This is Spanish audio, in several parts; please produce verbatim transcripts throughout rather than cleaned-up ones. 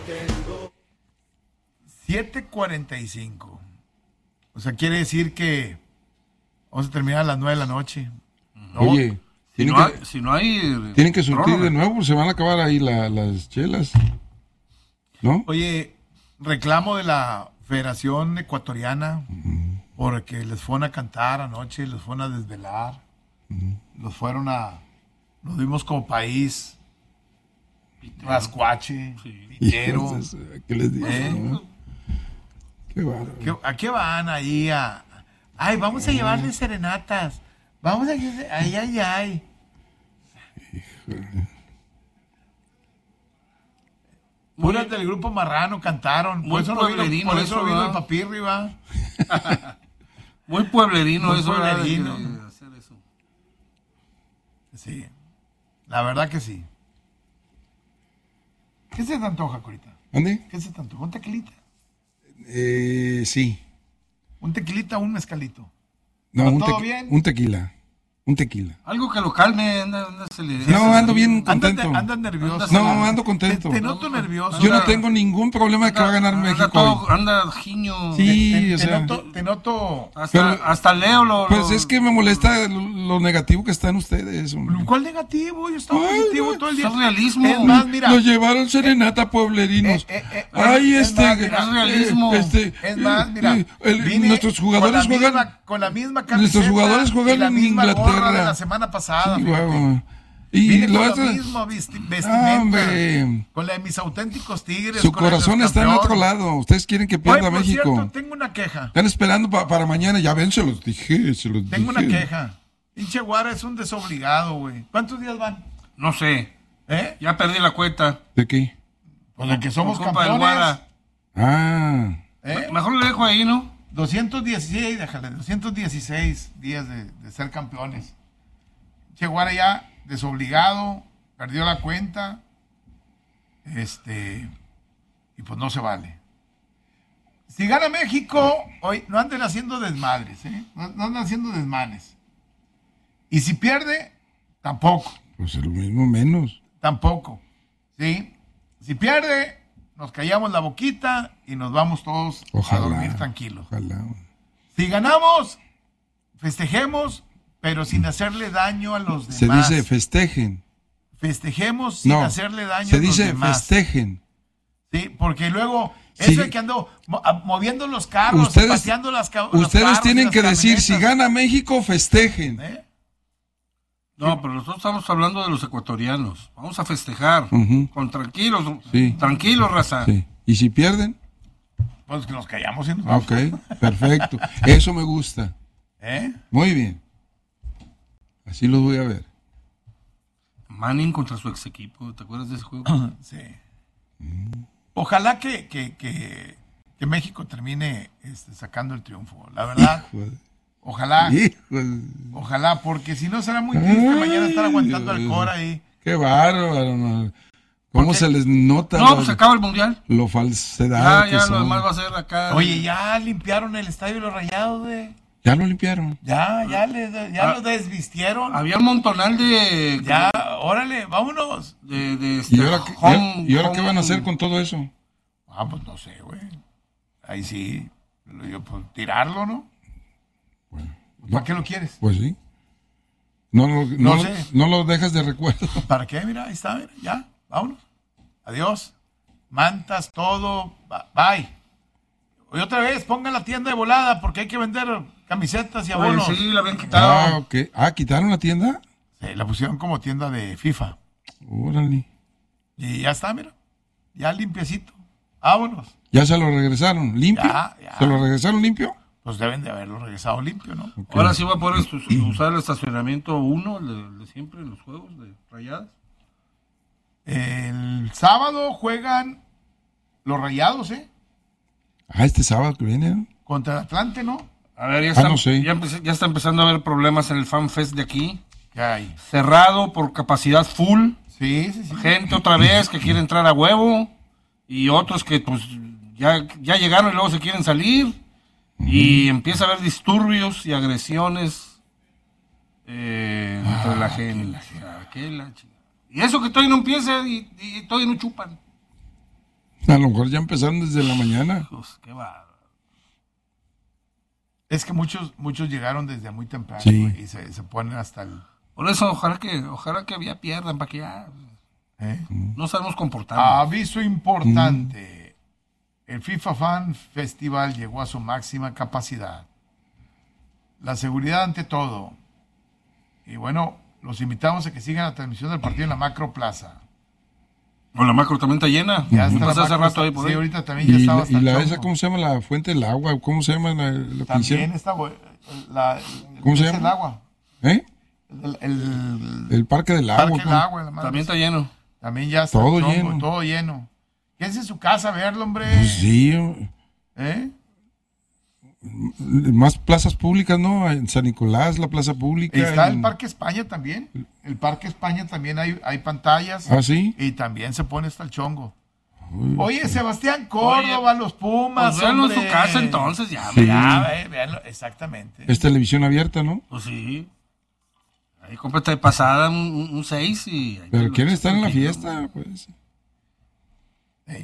siete cuarenta y cinco. O sea, quiere decir que vamos a terminar a las nueve de la noche. ¿No? Oye, si no, que, hay, si no hay... tienen que surtir prórroga. de nuevo, se van a acabar ahí la, las chelas. ¿No? Oye, reclamo de la Federación Ecuatoriana uh-huh. porque les fueron a cantar anoche, les fueron a desvelar, uh-huh. los fueron a... Nos vimos como país... Pitero. Rascuache, sí. Pitero. ¿Qué les digo? ¿Eh? ¿No? Qué bárbaro. ¿Qué, ¿A qué van ahí? A, ay, vamos a llevarles serenatas. Vamos a... Ay, ay, ay. Híjole. Puras del grupo Marrano cantaron. Por eso, vino, por eso vino el papirri, va. Muy pueblerino Muy eso. Pueblerino. De, de hacer eso. Sí. La verdad que sí. ¿Qué se te antoja, Corita? ¿Dónde? ¿Qué se te antoja? ¿Un tequilita? Eh, sí. ¿Un tequilita o un mezcalito? No, un, ¿todo tequi- bien? un tequila. Un tequila. Algo que lo calme. Anda, anda, se le... No, ando bien contento. Andas, andas nervioso. No, ando contento. Te, te noto nervioso. Yo no tengo ningún problema de que va a ganar anda México. Todo, anda giño. Sí, te, te, o sea. Te noto... Te noto hasta, pero, hasta Leo lo... Pues lo, es que me molesta lo, lo negativo que están ustedes. Hombre. ¿Cuál negativo? Yo estaba Ay, positivo todo el día. Es realismo. Es más, mira. Nos llevaron serenata pueblerinos. Eh, eh, eh, Ay, es este... Más, mira, es realismo. Este, es más, mira. Eh, el, nuestros jugadores con juegan... Misma, con la misma camiseta. Nuestros jugadores juegan y la en misma Inglaterra. De la semana pasada. Sí, wow. Y lo hace... mismo vestimenta, Hombre. con la de mis auténticos tigres. Su corazón está en otro lado. Ustedes quieren que pierda Oye, por México. Cierto, tengo una queja. Están esperando pa- para mañana. Ya ven, se los dije, se los Tengo dije. una queja. Pinche Guara es un desobligado, güey. ¿Cuántos días van? No sé. ¿Eh? Ya perdí la cuenta. ¿De qué? Pues de que somos Por culpa del campeones. Guara. Ah. ¿Eh? Mejor le dejo ahí, ¿no? doscientos dieciséis, déjale. doscientos dieciséis días de, de ser campeones. Pinche Guara ya desobligado. Perdió la cuenta, este, y pues no se vale. Si gana México, hoy no anden haciendo desmadres, ¿eh? No, no anden haciendo desmanes. Y si pierde, tampoco. Pues es lo mismo menos. Tampoco, ¿sí? Si pierde, nos callamos la boquita y nos vamos todos ojalá, a dormir tranquilos. Ojalá. Si ganamos, festejemos, pero sin hacerle daño a los demás. Se dice festejen. Festejemos sin no, hacerle daño se a los dice demás. Festejen. Sí, porque luego Sí. eso de que ando mo- moviendo los carros, ustedes, paseando las ca- Ustedes los carros tienen y que las decir, si camionetas. gana México, festejen. ¿Eh? No, pero nosotros estamos hablando de los ecuatorianos. Vamos a festejar. Uh-huh. Con tranquilos. Sí. Tranquilos, raza. Sí. ¿Y si pierden? Pues que nos callamos y nos vamos. Ok, perfecto. Eso me gusta. ¿Eh? Muy bien. Así lo voy a ver. Manning contra su ex equipo, ¿te acuerdas de ese juego? Sí. Mm. Ojalá que, que, que, que México termine este, sacando el triunfo. La verdad, Híjole. ojalá. Híjole. Ojalá, porque si no será muy triste Ay, mañana estar aguantando al Cora ahí. Qué bárbaro, ¿no? ¿Cómo se les nota? No, lo, pues se acaba el mundial. Lo falsedad. Ya, ya, que lo son. demás va a ser acá. Oye, ya limpiaron el estadio de los Rayados, güey. Ya lo limpiaron. Ya, ya, le, ya ah, lo desvistieron. Había un montonal de... Ya, órale, vámonos. De, de este, ¿Y ahora, qué, home, ¿y ahora home, qué van a hacer con todo eso? Ah, pues no sé, güey. Ahí sí, yo, pues, tirarlo, ¿no? Bueno. ¿Para no, qué lo quieres? Pues sí. No, no, no, no, sé. no lo dejas de recuerdo. ¿Para qué? Mira, ahí está, mira, ya, vámonos. Adiós. Mantas, todo, bye. Y otra vez, pongan la tienda de volada porque hay que vender camisetas y abonos. Oye, sí, la habían quitado. Ah, ok. Ah, ¿quitaron la tienda? Sí, la pusieron como tienda de FIFA. Órale. Y ya está, mira. Ya limpiecito. Vámonos. ¿Ya se lo regresaron limpio? Ya, ya. ¿Se lo regresaron limpio? Pues deben de haberlo regresado limpio, ¿no? Okay. Ahora sí va a poder usar el estacionamiento uno, el de, de siempre, en los juegos de Rayadas. El sábado juegan los Rayados, ¿eh? Ah, este sábado que viene, ¿no? Contra el Atlante, ¿no? A ver, ya está, ah, no sé. ya, ya está empezando a haber problemas en el Fan Fest de aquí. Ya hay. Cerrado por capacidad full. Sí, sí, sí. Gente otra vez que quiere entrar a huevo. Y otros que pues ya, ya llegaron y luego se quieren salir. Uh-huh. Y empieza a haber disturbios y agresiones eh, ah, entre la gente. La, la, y eso que todavía no empieza y, y todavía no chupan. A lo mejor ya empezaron desde la mañana. Pues, qué bárbaro. Es que muchos muchos llegaron desde muy temprano, Sí. güey, y se, se ponen hasta el... Por eso, ojalá que, ojalá que ya pierdan para que ya ¿eh? no sabemos comportarnos. Aviso importante. El FIFA Fan Festival llegó a su máxima capacidad. La seguridad ante todo. Y bueno, los invitamos a que sigan la transmisión del partido en la Macro Plaza. O la macro también está llena. Ya Me está pasé la hace Macro, rato ahí por sí, ahí. ahorita también ya Y, estaba la, hasta y el la chongo. esa, ¿cómo se llama? La fuente del agua. ¿Cómo se llama la, lo que También hicieron? está bu- la, ¿Cómo se es llama? el agua. ¿Eh? El, el- El parque del agua. parque del ¿cómo? agua. la madre. También está lleno. También ya está Todo el chongo, lleno. todo lleno. Quédense en su casa a verlo, hombre. Pues sí. eh, ¿Eh? Más plazas públicas, ¿no? En San Nicolás, la plaza pública. Está el en- Parque España también. El Parque España también hay, hay pantallas. Ah, sí. Y también se pone hasta el chongo. Uy, Oye, Sebastián Córdoba, los Pumas. Pues véanlo en hombre. su casa entonces, ya. Sí. Ya, ve, véanlo, exactamente. Es televisión abierta, ¿no? Pues sí. Ahí cómprate de pasada un seis y... ahí te Pero lo quieren echas estar en la tranquilo. fiesta, pues. Ey.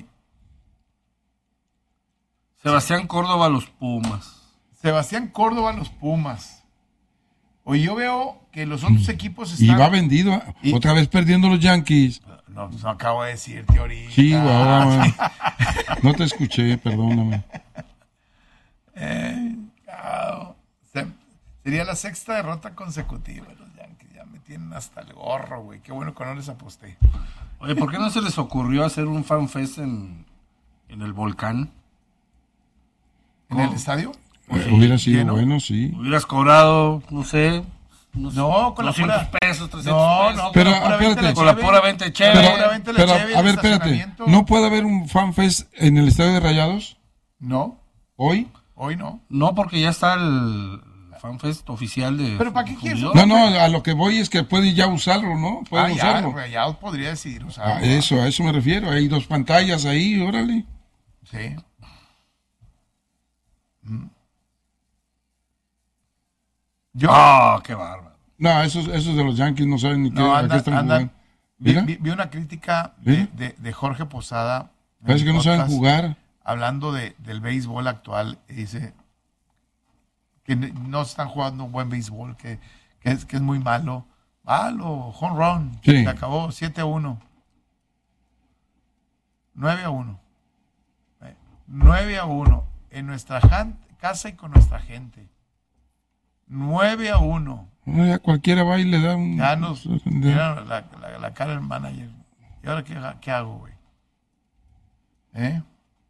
Sebastián Córdoba, los Pumas. Sebastián Córdoba, los Pumas. Oye, yo veo que los otros equipos Y están... va vendido. Y- Otra vez perdiendo los Yankees. No, no acabo de decirte ahorita. Sí, guau, no te escuché, perdóname. Eh, cao. Se- sería la sexta derrota consecutiva de los Yankees. Ya me tienen hasta el gorro, güey. Qué bueno que no les aposté. Oye, ¿por qué no se les ocurrió hacer un fanfest en, en el volcán? ¿En el estadio? Hubiera sido lleno. bueno, sí. Hubieras cobrado, no sé, unos No, con la doscientos pura- pesos, trescientos No, pesos. no, Pero, con la pura venta de espérate. Con la cheve. pura venta de cheve. Pero- Pero, Seguramente la pero, cheve y el a ver, espérate. estacionamiento. ¿No puede haber un fanfest en el estadio de Rayados No, hoy? hoy no. No, porque ya está el fanfest oficial de... ¿Pero para qué quieres un fundidor. No, no, a lo que voy es que puede ya usarlo, ¿no? Pueden Ah, ya, usarlo. güey, ya podría decidir A usarlo. eso, a eso me refiero. Hay dos pantallas ahí, órale. Sí. Mm. Yo ¡Ah, qué bárbaro! No, esos, esos de los Yankees no saben ni qué, no, a qué anda, están anda- jugando. vi, Mira, vi- vi una crítica de, Mira. de- de Jorge Posada. en parece el que no saben podcast, jugar. Hablando de, del béisbol actual, y dice que ne- no están jugando un buen béisbol, que, que, es, que es muy malo. Malo, home run. Sí. Se acabó siete a uno. nueve a uno. Eh, nueve a uno. En nuestra jan- casa y con nuestra gente. nueve a uno. No, ya cualquiera va y le da un... Ya nos de- mira la, la- la cara del manager. ¿Y ahora qué, qué hago, güey? ¿Eh?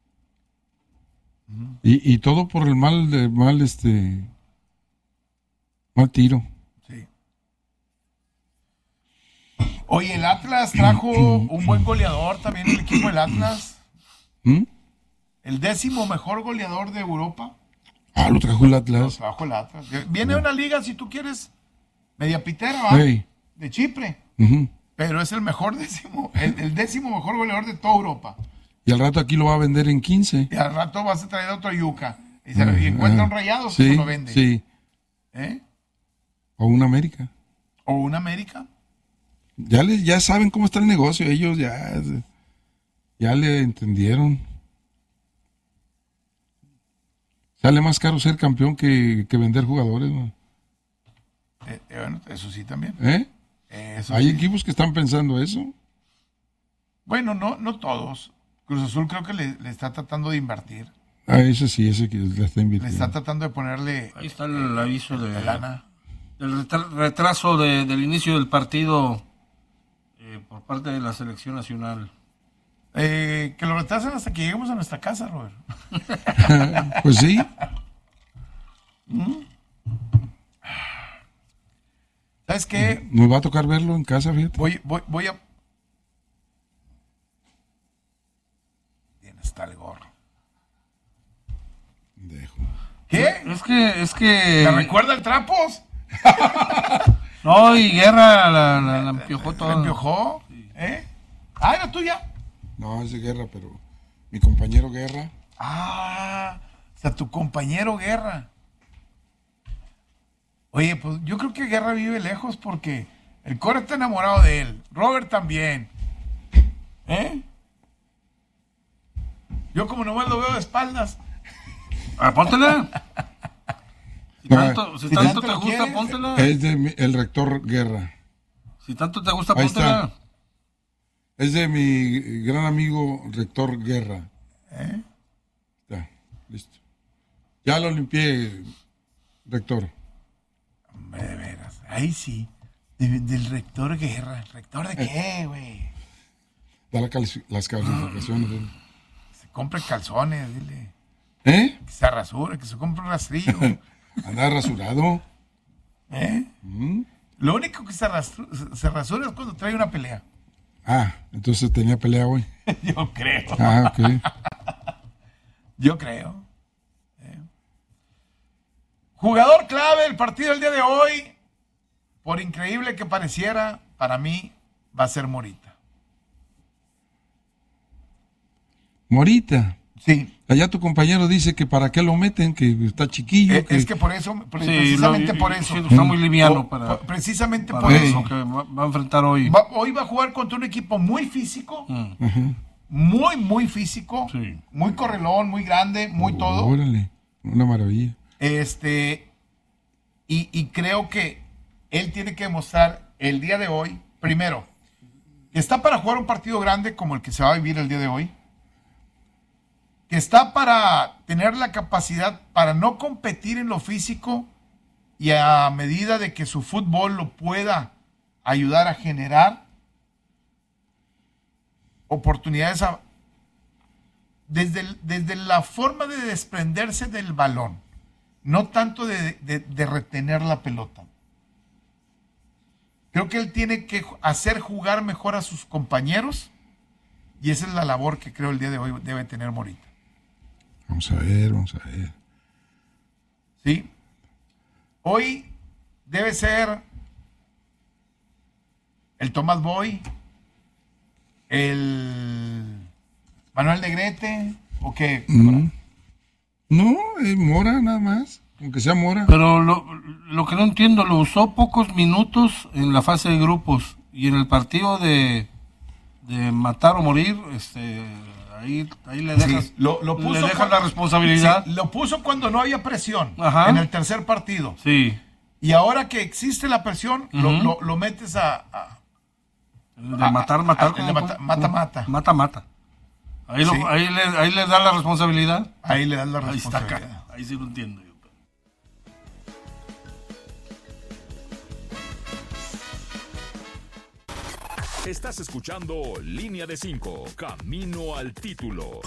y, y todo por el mal, de, mal, este... Mal tiro. Sí. Oye, el Atlas trajo un buen goleador también, el equipo del Atlas. ¿Mm? El décimo mejor goleador de Europa. Ah, lo trajo el Lo Atlas. trajo el Atlas. Viene una liga, si tú quieres, media pitera, ¿va? Ey. De Chipre. Ujú. Pero es el mejor décimo, el, el décimo mejor goleador de toda Europa. Y al rato aquí lo va a vender en quince. Y al rato vas a traer otro Yuca. Y, se lo- y encuentra un Rayado, Sí, se lo vende. sí. ¿Eh? O un América. O un América. Ya, les, ya saben cómo está el negocio. Ellos ya, ya le entendieron. Sale más caro ser campeón que, que vender jugadores, ¿no? Eh, eh, bueno, eso sí también. ¿Eh? Eso Hay sí. equipos que están pensando eso. Bueno, no, no todos. Cruz Azul creo que le, le está tratando de invertir. Ah, ese sí, ese que le está Le está invirtiendo. tratando de ponerle Ahí está el aviso de, de lana. del retra- retraso de- del inicio del partido eh, por parte de la selección nacional. Eh, que lo retrasen hasta que lleguemos a nuestra casa, Robert. Pues sí. ¿Sabes qué? Nos va a tocar verlo en casa, fíjate. Voy, voy, voy a... Bien, está el gorro. Dejo. ¿Qué? Es que, es que... ¿Te recuerda el Trapos? No, y Guerra la, la, la empiojó ¿Te todo. empiojó? ¿Eh? Ah, era tuya. No, es de Guerra, pero mi compañero Guerra. Ah, o sea, tu compañero Guerra. Oye, pues yo creo que Guerra vive lejos porque el Core está enamorado de él. Robert también. ¿Eh? Yo como nomás lo veo de espaldas. Ah, póntela. Si No, tanto, si si tanto tanto te lo gusta, quieres. póntela. Es de mi- el rector Guerra. Si tanto te gusta, Ahí póntela. está. Es de mi gran amigo rector Guerra. ¿Eh? Ya, listo. Ya lo limpié, rector. Hombre, de veras. Ahí sí. De- del rector Guerra. ¿Rector de qué, güey? Da la cali- las calificaciones. ¿eh? Se compre calzones, dile. ¿Eh? Que se rasure, que se compre un rastrillo. Anda rasurado. ¿Eh? Mm. Lo único que se, rastru- se rasura es cuando trae una pelea. Ah, entonces tenía pelea hoy. Yo creo. Ah, ok. Yo creo. ¿Eh? Jugador clave del partido del día de hoy, por increíble que pareciera, para mí va a ser Morita. Morita. Sí. Allá tu compañero dice que para qué lo meten, que está chiquillo. Es, que... es que por eso, pre- Sí, precisamente lo- por y- eso. sí, está muy liviano O- para, o- precisamente para por Hey. eso eso. que va, va a enfrentar hoy. Va- hoy va a jugar contra un equipo muy físico, Mm, Ajá. muy, muy físico, Sí. muy correlón, muy grande, muy todo. Órale, una maravilla. Este, y, y creo que él tiene que demostrar el día de hoy, primero, que está para jugar un partido grande como el que se va a vivir el día de hoy, que está para tener la capacidad para no competir en lo físico y a medida de que su fútbol lo pueda ayudar a generar oportunidades a- desde, el- desde la forma de desprenderse del balón, no tanto de, de- de retener la pelota. Creo que él tiene que ju- hacer jugar mejor a sus compañeros y esa es la labor que creo el día de hoy debe tener Morita. Vamos a ver, vamos a ver. ¿Sí? Hoy debe ser el Tomás Boy, el Manuel Negrete, ¿o qué? Mm. No, eh, Mora nada más, aunque sea Mora. Pero lo, lo que no entiendo, lo usó pocos minutos en la fase de grupos y en el partido de, de matar o morir, este, ahí, ahí le dejas, Sí, lo, lo puso le dejas cuando- la responsabilidad. sí, lo puso cuando no había presión, Ajá. en el tercer partido. Sí, Y ahora que existe la presión, lo, Ujú. lo- lo metes a... a- el de Ah, matar, ah, matar. el de ¿cómo mata- fue? mata, mata. Mata, mata. Ahí, lo- Sí. ahí, le, ahí le da la responsabilidad. ahí le das la Ahí está responsabilidad. acá. Ahí sí lo entiendo yo. Estás escuchando Línea de cinco, Camino al Título.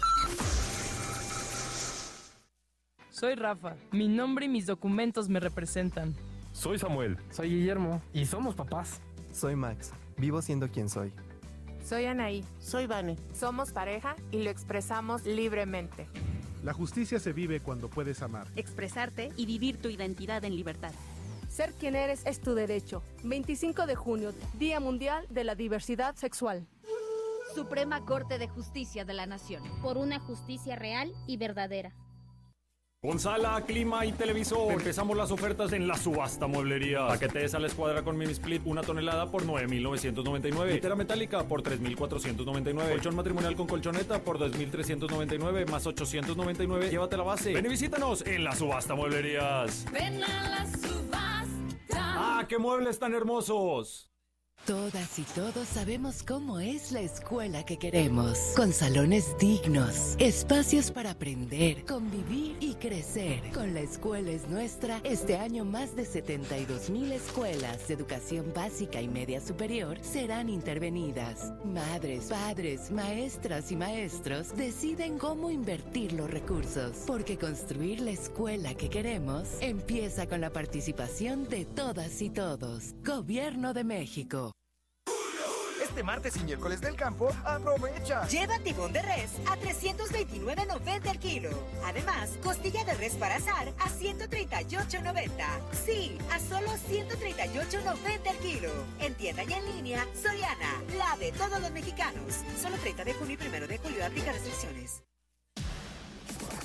Soy Rafa. Mi nombre y mis documentos me representan. Soy Samuel. Soy Guillermo y somos papás. Soy Max, vivo siendo quien soy. Soy Anaí. Soy Vane. Somos pareja y lo expresamos libremente. La justicia se vive cuando puedes amar. Expresarte y vivir tu identidad en libertad. Ser quien eres es tu derecho. veinticinco de junio, Día Mundial de la Diversidad Sexual. Suprema Corte de Justicia de la Nación. Por una justicia real y verdadera. Con sala, clima y televisor. Empezamos las ofertas en la subasta mueblería. Paquetes a la escuadra con mini split, una tonelada por nueve mil novecientos noventa y nueve. Litera metálica por tres mil cuatrocientos noventa y nueve. Colchón matrimonial con colchoneta por dos mil trescientos noventa y nueve más ochocientos noventa y nueve. Llévate la base. Ven y visítanos en la subasta mueblerías. Ven a la subasta. ¡Ah, qué muebles tan hermosos! Todas y todos sabemos cómo es la escuela que queremos, con salones dignos, espacios para aprender, convivir y crecer. Con La Escuela es Nuestra, este año más de setenta y dos mil escuelas de educación básica y media superior serán intervenidas. Madres, padres, maestras y maestros deciden cómo invertir los recursos, porque construir la escuela que queremos empieza con la participación de todas y todos. Gobierno de México. Este martes y miércoles del campo, aprovecha. Lleva tibón de res a trescientos veintinueve noventa el kilo. Además, costilla de res para asar a ciento treinta y ocho noventa. Sí, a solo ciento treinta y ocho noventa el kilo. En tienda y en línea, Soriana, la de todos los mexicanos. Solo treinta de junio y primero de julio aplica restricciones.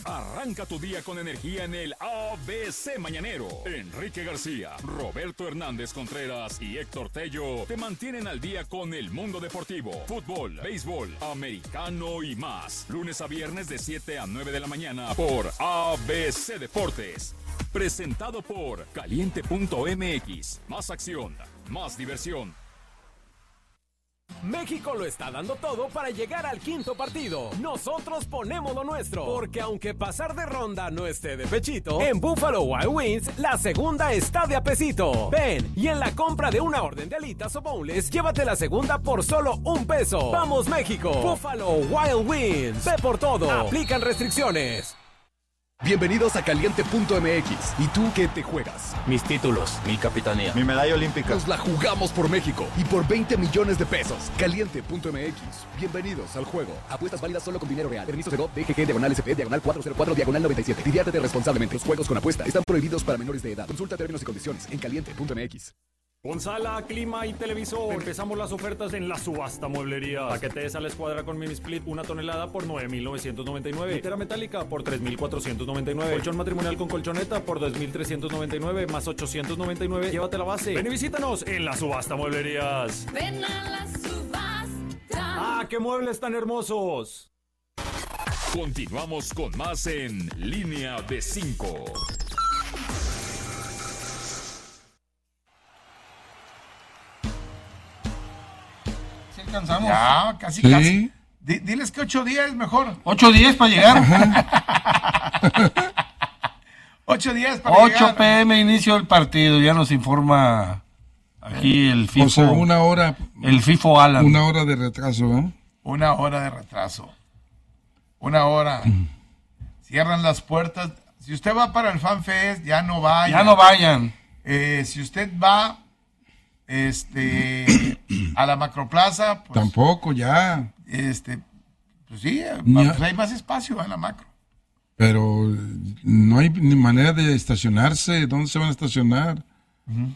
Arranca tu día con energía en el A B C Mañanero. Enrique García, Roberto Hernández Contreras y Héctor Tello te mantienen al día con el mundo deportivo, fútbol, béisbol, americano y más. Lunes a viernes de siete a nueve de la mañana por A B C Deportes. Presentado por Caliente punto M X. Más acción, más diversión. México lo está dando todo para llegar al quinto partido. Nosotros ponemos lo nuestro, porque aunque pasar de ronda no esté de pechito, en Buffalo Wild Wings la segunda está de a pesito. Ven, y en la compra de una orden de alitas o boneless, llévate la segunda por solo un peso. ¡Vamos, México! Buffalo Wild Wings. Ve por todo. Aplican restricciones. Bienvenidos a Caliente punto M X. ¿Y tú qué te juegas? Mis títulos, mi capitanía, mi medalla olímpica. Nos la jugamos por México y por veinte millones de pesos. Caliente punto M X. Bienvenidos al juego. Apuestas válidas solo con dinero real. Permiso de D G G, diagonal S P, diagonal cuatro cero cuatro, diagonal noventa y siete. Diviértete responsablemente. Los juegos con apuesta están prohibidos para menores de edad. Consulta términos y condiciones en Caliente punto M X. Con sala, clima y televisor. Empezamos las ofertas en la subasta mueblería. Paquetes a la escuadra con mini split, una tonelada por nueve mil novecientos noventa y nueve. Litera metálica por tres mil cuatrocientos noventa y nueve. Colchón matrimonial con colchoneta por dos mil trescientos noventa y nueve más ochocientos noventa y nueve. Llévate la base. Ven y visítanos en la subasta mueblerías. Ven a la subasta. ¡Ah, qué muebles tan hermosos! Continuamos con más en Línea de cinco. Alcanzamos. Ya, casi, sí. casi. D- diles que ocho días es mejor. Ocho días para llegar. Ocho días para ocho llegar. p m inicio del partido. Ya nos informa aquí el FIFO. O sea, una hora. El FIFO Alan. Una hora de retraso, ¿eh? Una hora de retraso. Una hora. Cierran las puertas. Si usted va para el FanFest, ya no vayan. Ya no vayan. Eh, si usted va este a la Macroplaza, pues, tampoco, ya. Este, pues sí, Ya. pues hay más espacio en la Macro. Pero no hay ni manera de estacionarse. ¿Dónde se van a estacionar? Uh-huh.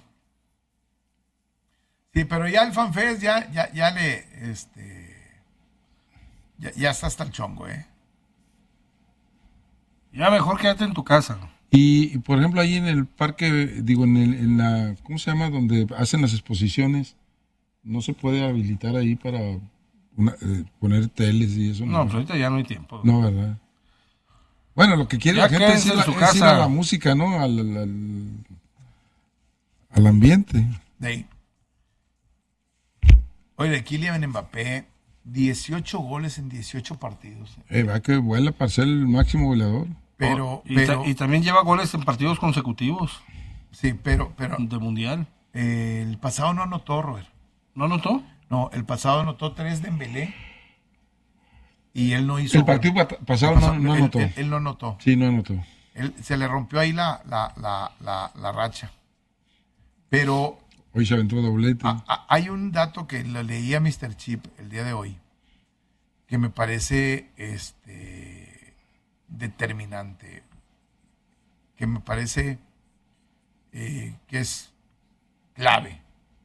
Sí, pero ya el FanFest ya, ya, ya le, este, ya, ya está hasta el chongo, ¿eh? Ya mejor quédate en tu casa. Y, y, por ejemplo, ahí en el parque, digo, en, el, en la, ¿cómo se llama? Donde hacen las exposiciones, ¿no se puede habilitar ahí para una, eh, poner teles y eso? No, No, pues ahorita ya no hay tiempo. No, ¿verdad? Bueno, lo que quiere Ya la gente es, quédense ir, en la- su es casa. ir a la música, ¿no? Al, al, al, al ambiente. De ahí. Oye, de Kylian Mbappé, dieciocho goles en dieciocho partidos. Eh, va que vuela para ser el máximo goleador. Pero, Oh, y, pero ta- y también lleva goles en partidos consecutivos. Sí, pero, pero de mundial. Eh, el pasado no anotó, Robert. ¿No anotó? No, el pasado anotó tres de Dembélé y él no hizo. El partido gol. pa- pasado El no, no él- anotó. Él, él no anotó. Sí, no anotó. Él, se le rompió ahí la, la, la, la, la racha. Pero Hoy se aventó doblete. a- a- hay un dato que lo leí a mister Chip el día de hoy que me parece este determinante, que me parece eh, que es clave.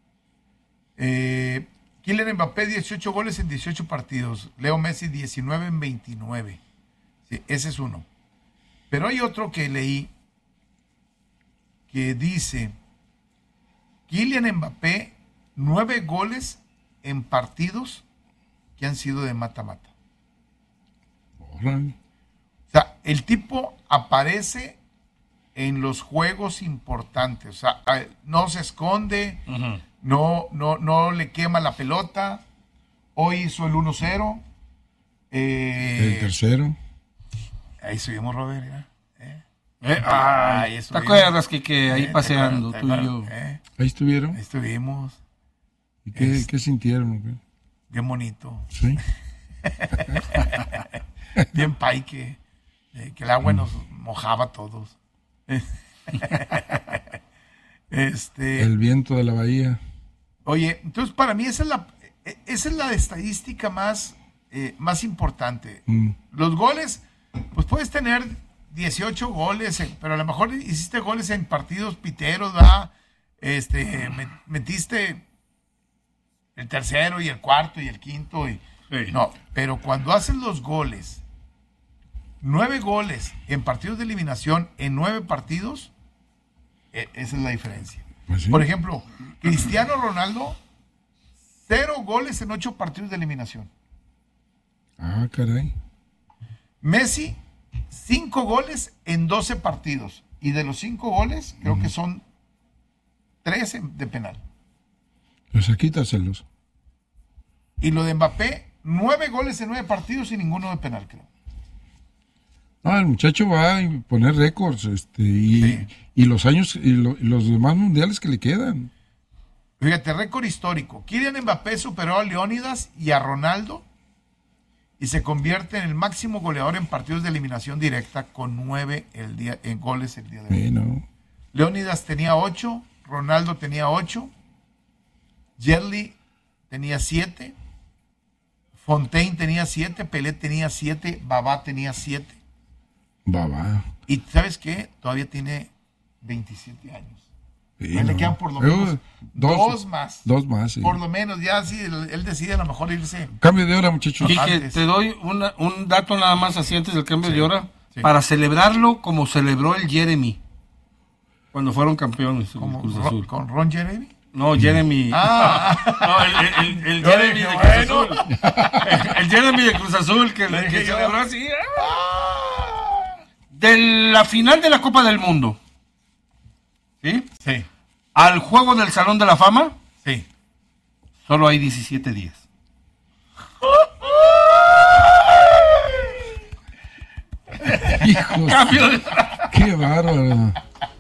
Eh, Kylian Mbappé, dieciocho goles en dieciocho partidos. Leo Messi, diecinueve en veintinueve. Sí, ese es uno. Pero hay otro que leí que dice Kylian Mbappé, nueve goles en partidos que han sido de mata-mata. Órale. O sea, el tipo aparece en los juegos importantes. O sea, a- no se esconde, Ujú. no, no, no le quema la pelota. Hoy hizo el uno cero. Eh, El tercero. Ahí subimos, Robert. ¿ya? ¿Eh? Eh, Ah, ay, ahí ¿te estuvimos. acuerdas, Quique? Ahí Eh, ¿te paseando, acuerdas? tú y ¿te yo. acuerdas? ¿Eh? Ahí estuvieron. Ahí estuvimos. ¿Y qué, Es- qué sintieron? ¿Qué? Bien bonito. Sí. Bien paique. eh, que el agua nos mojaba a todos. este. El viento de la bahía. Oye, entonces para mí esa es la, esa es la estadística más, eh, más importante. Mm. Los goles, pues puedes tener dieciocho goles, eh, pero a lo mejor hiciste goles en partidos piteros, ¿verdad? Este, me- metiste el tercero y el cuarto y el quinto. Y, Sí. No, pero cuando haces los goles nueve goles en partidos de eliminación en nueve partidos, eh, esa es la diferencia. ¿Ah, sí? Por ejemplo, Cristiano Ronaldo, cero goles en ocho partidos de eliminación. Ah, caray. Messi, cinco goles en doce partidos. Y de los cinco goles, creo uh-huh. que son tres de penal. Pues quítaselos. Y lo de Mbappé, nueve goles en nueve partidos y ninguno de penal, creo. No, el muchacho va a poner récords, este, y, sí. y los años, y, lo, y los demás mundiales que le quedan. Fíjate, récord histórico. Kylian Mbappé superó a Leónidas y a Ronaldo y se convierte en el máximo goleador en partidos de eliminación directa con nueve el día, en goles el día de hoy. Sí, no. Leónidas tenía ocho, Ronaldo tenía ocho, Yerli tenía siete, Fontaine tenía siete, Pelé tenía siete, Babá tenía siete. Babá. Y ¿sabes qué? Todavía tiene veintisiete años. Sí, no. Le quedan por lo menos uh, dos, dos más. Dos más, sí. Por lo menos, ya si él, él decide a lo mejor irse. Cambio de hora, muchachos. Y que te doy una, un dato nada más así antes del cambio sí, de hora. Sí. Para celebrarlo como celebró el Jeremy cuando fueron campeones. ¿Como Cruz Azul. ¿Con Ron Jeremy? No, Jeremy. Ah. No, el, el, el, el Jeremy de Cruz bueno. Azul. El, el Jeremy de Cruz Azul que, que, que celebró así. De la final de la Copa del Mundo. ¿Sí? Sí. Al juego del Salón de la Fama. Sí. Solo hay diecisiete días. Hijos. Cambio de... Qué bárbaro.